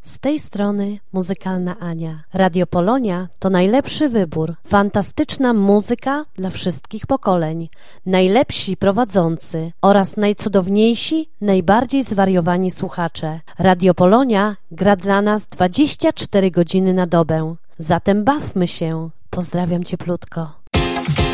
Z tej strony Muzykalna Ania. Radio Polonia to najlepszy wybór. Fantastyczna muzyka dla wszystkich pokoleń. Najlepsi prowadzący oraz najcudowniejsi, najbardziej zwariowani słuchacze. Radio Polonia gra dla nas 24 godziny na dobę. Zatem bawmy się. Pozdrawiam cieplutko.